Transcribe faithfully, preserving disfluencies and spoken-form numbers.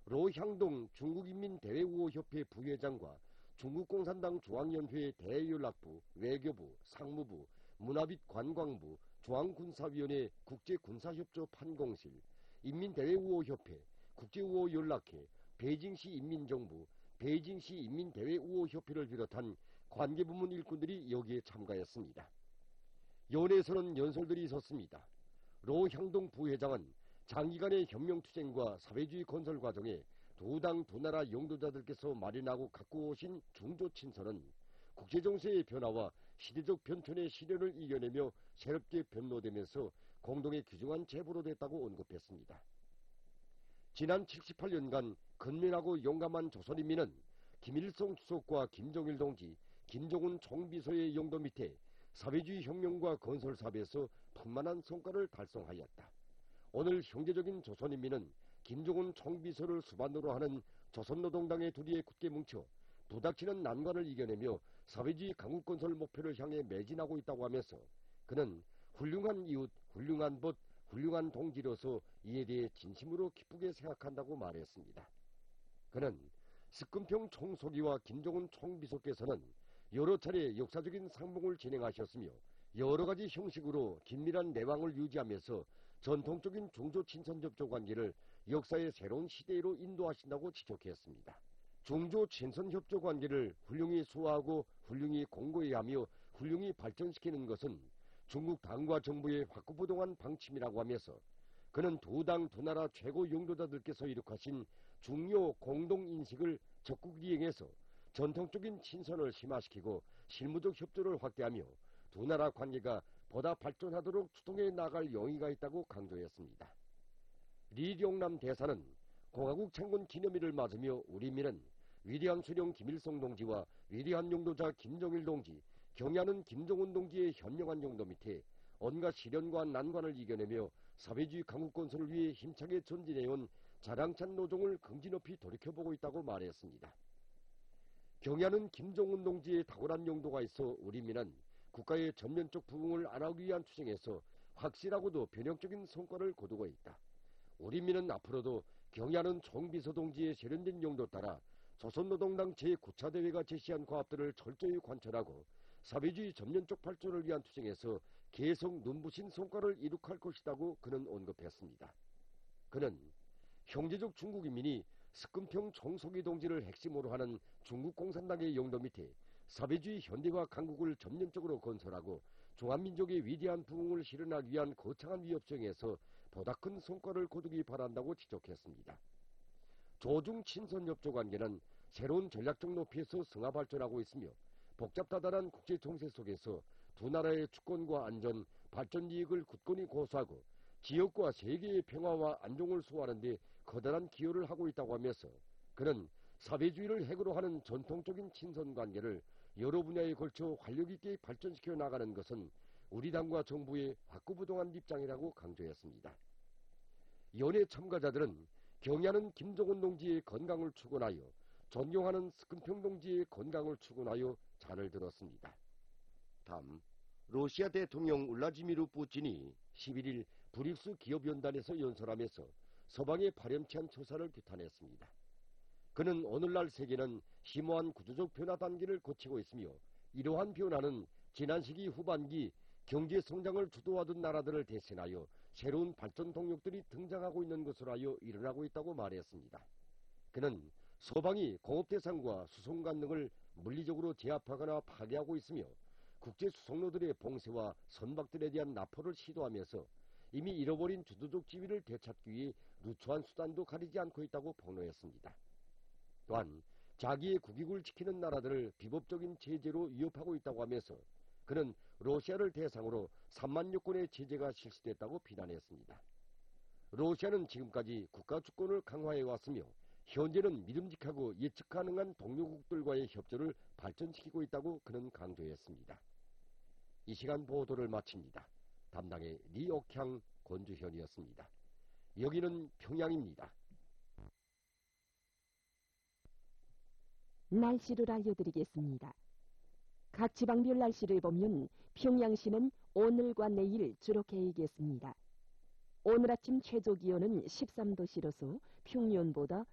로향동 중국인민대외우호협회 부회장과 중국공산당 중앙연회 대연락부, 외교부, 상무부, 문화빛 관광부, 중앙군사위원회 국제군사협조 판공실, 인민대외우호협회, 국제우호연락회, 베이징시 인민정부, 베이징시 인민대외우호협회를 비롯한 관계부문 일꾼들이 여기에 참가했습니다. 연회에서는 연설들이 있었습니다. 로향동 부회장은 장기간의 혁명투쟁과 사회주의 건설 과정에 두 당 두 나라 영도자들께서 마련하고 갖고 오신 중조친선은 국제정세의 변화와 시대적 변천의 시련을 이겨내며 새롭게 변로되면서 공동의 귀중한 제보로 됐다고 언급했습니다. 지난 칠십팔 년간 근면하고 용감한 조선인민은 김일성 주석과 김정일 동지, 김정은 총비서의 영도 밑에 사회주의 혁명과 건설 사업에서 풍만한 성과를 달성하였다. 오늘 형제적인 조선인민은 김정은 총비서를 수반으로 하는 조선노동당의 두리에 굳게 뭉쳐 부닥치는 난관을 이겨내며 사회주의 강국건설 목표를 향해 매진하고 있다고 하면서 그는 훌륭한 이웃, 훌륭한 벗, 훌륭한 동지로서 이에 대해 진심으로 기쁘게 생각한다고 말했습니다. 그는 스금평 총소기와 김정은 총비서께서는 여러 차례 역사적인 상봉을 진행하셨으며 여러 가지 형식으로 긴밀한 내왕을 유지하면서 전통적인 중조친선협조 관계를 역사의 새로운 시대로 인도하신다고 지적했습니다. 중조친선협조 관계를 훌륭히 수호하고 훌륭히 공고히 하며 훌륭히 발전시키는 것은 중국 당과 정부의 확고부동한 방침이라고 하면서 그는 두 당 두 나라 최고 영도자들께서 이룩하신 중요 공동인식을 적극 이행해서 전통적인 친선을 심화시키고 실무적 협조를 확대하며 두 나라 관계가 보다 발전하도록 추동해 나갈 용의가 있다고 강조했습니다. 리룡남 대사는 공화국 창건 기념일을 맞으며 우리 민은 위대한 수령 김일성 동지와 위대한 용도자 김정일 동지, 경애하는 김정은 동지의 현명한 용도 밑에 온갖 시련과 난관을 이겨내며 사회주의 강국건설을 위해 힘차게 전진해온 자랑찬 노종을 긍지 높이 돌이켜보고 있다고 말했습니다. 경애하는 김정은 동지의 탁월한 용도가 있어 우리 민은 국가의 전면적 부흥을 안하기 위한 투쟁에서 확실하고도 변혁적인 성과를 거두고 있다. 우리 민은 앞으로도 경애하는 총비서 동지의 세련된 용도 따라 조선노동당 제구 차 대회가 제시한 과업들을 철저히 관철하고 사회주의 전면적 발전을 위한 투쟁에서 계속 눈부신 성과를 이룩할 것이라고 그는 언급했습니다. 그는 형제적 중국인민이 스금평 총소기 동지를 핵심으로 하는 중국공산당의 영도 밑에 사회주의 현대화 강국을 전면적으로 건설하고 중화민족의 위대한 부흥을 실현하기 위한 거창한 위협성에서 보다 큰 성과를 거두기 바란다고 지적했습니다. 조중친선협조 관계는 새로운 전략적 높이에서 승화 발전하고 있으며 복잡다단한 국제정세 속에서 두 나라의 주권과 안전, 발전 이익을 굳건히 고수하고 지역과 세계의 평화와 안정을 수호하는 데 커다란 기여를 하고 있다고 하면서 그는 사회주의를 핵으로 하는 전통적인 친선관계를 여러 분야에 걸쳐 활력있게 발전시켜 나가는 것은 우리 당과 정부의 확고부동한 입장이라고 강조했습니다. 연회 참가자들은 경애하는 김정은 동지의 건강을 축원하여 존경하는 스금평 동지의 건강을 축원하여 잔을 들었습니다. 다음 러시아 대통령 울라지미르 푸틴이 십일 일 브릭스 기업연단에서 연설하면서 서방의 파렴치한 처사를 규탄했습니다. 그는 오늘날 세계는 심오한 구조적 변화 단계를 거치고 있으며 이러한 변화는 지난 시기 후반기 경제 성장을 주도하던 나라들을 대신하여 새로운 발전 동력들이 등장하고 있는 것으로 하여 일어나고 있다고 말했습니다. 그는 서방이 공업 대상과 수송관 등을 물리적으로 제압하거나 파괴하고 있으며 국제 수송로들의 봉쇄와 선박들에 대한 납포를 시도하면서 이미 잃어버린 주도적 지위를 되찾기 위해 누추한 수단도 가리지 않고 있다고 폭로했습니다. 또한 자기의 국익을 지키는 나라들을 비법적인 제재로 위협하고 있다고 하면서 그는 러시아를 대상으로 삼만여 건의 제재가 실시됐다고 비난했습니다. 러시아는 지금까지 국가 주권을 강화해왔으며 현재는 믿음직하고 예측 가능한 동료국들과의 협조를 발전시키고 있다고 그는 강조했습니다. 이 시간 보도를 마칩니다. 담당의 리옥향 권주현이었습니다. 여기는 평양입니다. 날씨를 알려드리겠습니다. 각 지방별 날씨를 보면 평양시는 오늘과 내일 주로 개이겠습니다. 오늘 아침 최저 기온은 십삼 도씨로서 평년보다